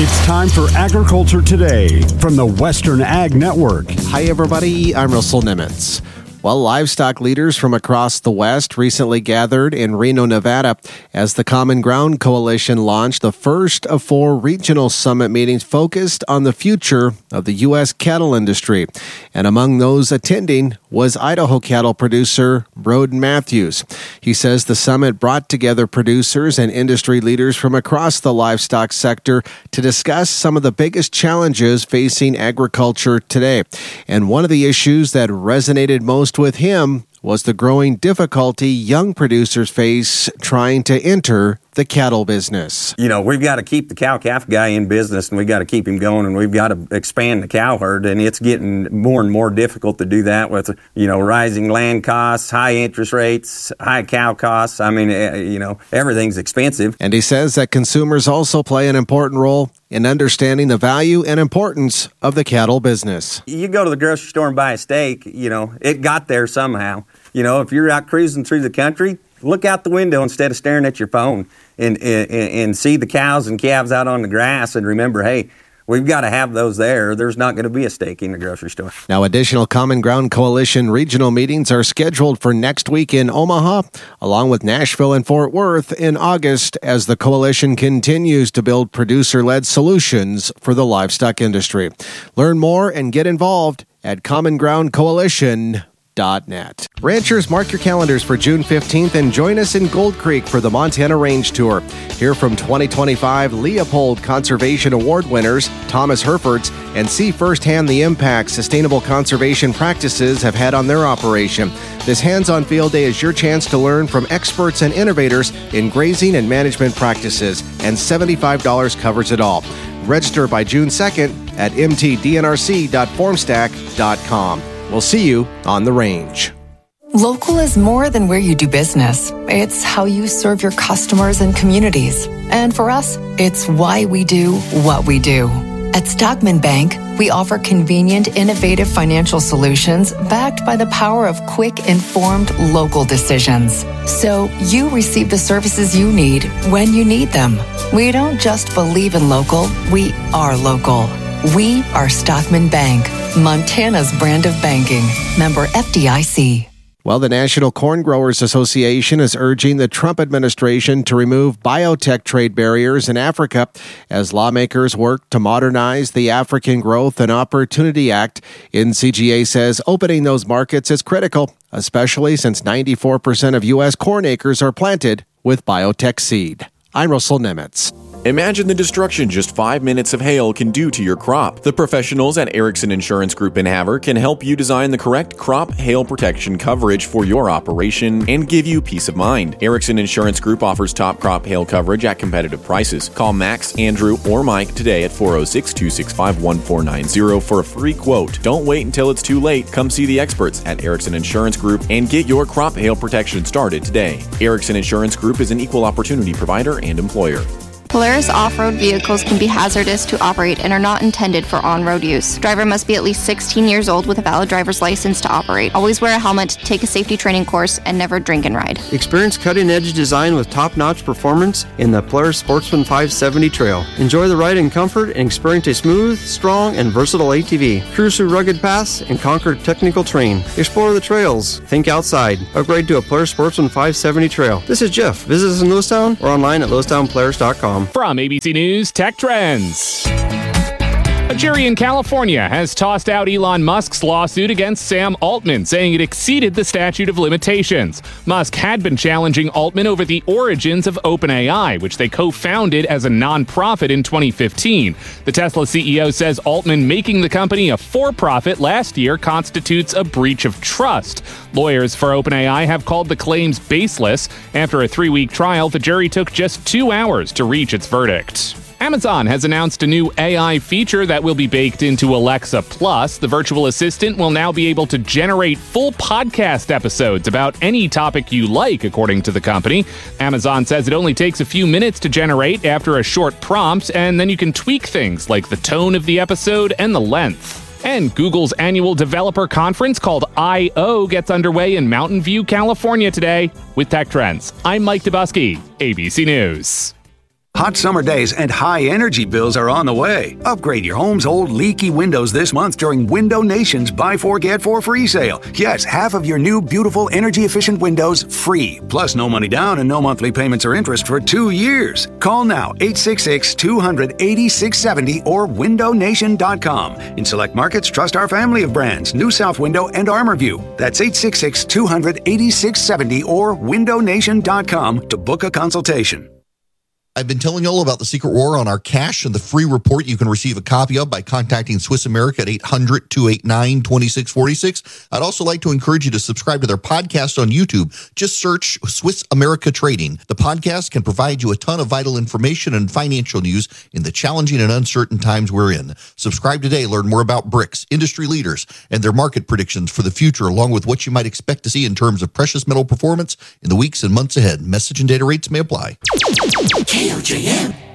It's time for Agriculture Today from the Western Ag Network. Hi, everybody. I'm Russell Nimitz. Well, livestock leaders from across the West recently gathered in Reno, Nevada, as the Common Ground Coalition launched the first of 4 regional summit meetings focused on the future of the U.S. cattle industry. And among those attending was Idaho cattle producer Broden Matthews. He says the summit brought together producers and industry leaders from across the livestock sector to discuss some of the biggest challenges facing agriculture today. And one of the issues that resonated most with him was the growing difficulty young producers face trying to enter the cattle business. You know, we've got to keep the cow-calf guy in business, and we've got to keep him going, and we've got to expand the cow herd, and it's getting more and more difficult to do that with, you know, rising land costs, high interest rates, high cow costs. I mean, you know, everything's expensive. And he says that consumers also play an important role in understanding the value and importance of the cattle business. You go to the grocery store and buy a steak, you know, it got there somehow. You know, if you're out cruising through the country, look out the window instead of staring at your phone and see the cows and calves out on the grass and remember, hey, we've got to have those there. There's not going to be a steak in the grocery store. Now, additional Common Ground Coalition regional meetings are scheduled for next week in Omaha, along with Nashville and Fort Worth in August, as the coalition continues to build producer-led solutions for the livestock industry. Learn more and get involved at commongroundcoalition.net. Ranchers, mark your calendars for June 15th and join us in Gold Creek for the Montana Range Tour. Hear from 2025 Leopold Conservation Award winners Thomas Herfords and see firsthand the impact sustainable conservation practices have had on their operation. This hands-on field day is your chance to learn from experts and innovators in grazing and management practices, and $75 covers it all. Register by June 2nd at mtdnrc.formstack.com. We'll see you on the range. Local is more than where you do business. It's how you serve your customers and communities. And for us, it's why we do what we do. At Stockman Bank, we offer convenient, innovative financial solutions backed by the power of quick, informed local decisions. So you receive the services you need when you need them. We don't just believe in local, we are local. We are Stockman Bank, Montana's brand of banking. Member FDIC. Well, the National Corn Growers Association is urging the Trump administration to remove biotech trade barriers in Africa as lawmakers work to modernize the African Growth and Opportunity Act. NCGA says opening those markets is critical, especially since 94% of U.S. corn acres are planted with biotech seed. I'm Russell Nimitz. Imagine the destruction just 5 minutes of hail can do to your crop. The professionals at Erickson Insurance Group in Havre can help you design the correct crop hail protection coverage for your operation and give you peace of mind. Erickson Insurance Group offers top crop hail coverage at competitive prices. Call Max, Andrew, or Mike today at 406-265-1490 for a free quote. Don't wait until it's too late. Come see the experts at Erickson Insurance Group and get your crop hail protection started today. Erickson Insurance Group is an equal opportunity provider and employer. Polaris off-road vehicles can be hazardous to operate and are not intended for on-road use. Driver must be at least 16 years old with a valid driver's license to operate. Always wear a helmet, take a safety training course, and never drink and ride. Experience cutting-edge design with top-notch performance in the Polaris Sportsman 570 Trail. Enjoy the ride in comfort and experience a smooth, strong, and versatile ATV. Cruise through rugged paths and conquer technical terrain. Explore the trails. Think outside. Upgrade to a Polaris Sportsman 570 Trail. This is Jeff. Visit us in Lewistown or online at lewistownpolaris.com. From ABC News Tech Trends. A jury in California has tossed out Elon Musk's lawsuit against Sam Altman, saying it exceeded the statute of limitations. Musk had been challenging Altman over the origins of OpenAI, which they co-founded as a nonprofit in 2015. The Tesla CEO says Altman making the company a for-profit last year constitutes a breach of trust. Lawyers for OpenAI have called the claims baseless. After a 3-week trial, the jury took just 2 hours to reach its verdict. Amazon has announced a new AI feature that will be baked into Alexa Plus. The virtual assistant will now be able to generate full podcast episodes about any topic you like, according to the company. Amazon says it only takes a few minutes to generate after a short prompt, and then you can tweak things like the tone of the episode and the length. And Google's annual developer conference called I/O gets underway in Mountain View, California today. With Tech Trends, I'm Mike Dubusky, ABC News. Hot summer days and high energy bills are on the way. Upgrade your home's old leaky windows this month during Window Nation's Buy 4 Get 4 free sale. Yes, half of your new beautiful energy efficient windows free. Plus no money down and no monthly payments or interest for 2 years. Call now 866-200-8670 or windownation.com. In select markets, trust our family of brands, New South Window and ArmorView. That's 866-200-8670 or windownation.com to book a consultation. I've been telling you all about the Secret War on our cash and the free report you can receive a copy of by contacting Swiss America at 800-289-2646. I'd also like to encourage you to subscribe to their podcast on YouTube. Just search Swiss America Trading. The podcast can provide you a ton of vital information and financial news in the challenging and uncertain times we're in. Subscribe today. Learn more about BRICS, industry leaders, and their market predictions for the future, along with what you might expect to see in terms of precious metal performance in the weeks and months ahead. Message and data rates may apply. KOJM.